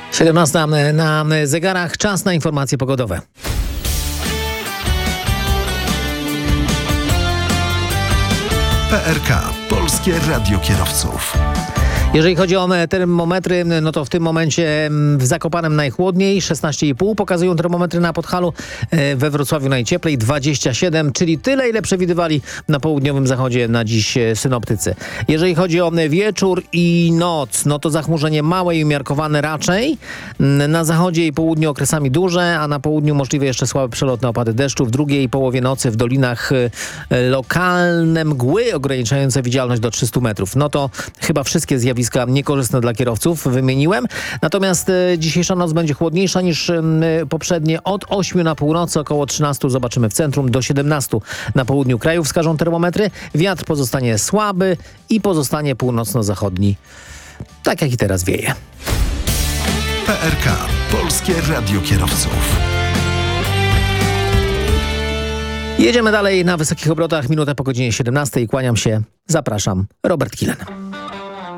17 na zegarach, czas na informacje pogodowe. PRK, Polskie Radio Kierowców. Jeżeli chodzi o termometry, no to w tym momencie w Zakopanem najchłodniej, 16,5 pokazują termometry na Podhalu, we Wrocławiu najcieplej 27, czyli tyle, ile przewidywali na południowym zachodzie na dziś synoptycy. Jeżeli chodzi o wieczór i noc, no to zachmurzenie małe i umiarkowane raczej. Na zachodzie i południu okresami duże, a na południu możliwe jeszcze słabe przelotne opady deszczu. W drugiej połowie nocy w dolinach lokalne mgły ograniczające widzialność do 300 metrów. No to chyba wszystkie zjawiska niekorzystne dla kierowców wymieniłem. Natomiast dzisiejsza noc będzie chłodniejsza niż poprzednie. Od 8 na północy, około 13 zobaczymy w centrum, do 17 na południu kraju wskażą termometry. Wiatr pozostanie słaby i pozostanie północno-zachodni. Tak jak i teraz wieje. PRK, Polskie Radio Kierowców. Jedziemy dalej na wysokich obrotach. Minutę po godzinie 17. Kłaniam się. Zapraszam. Robert Kilen.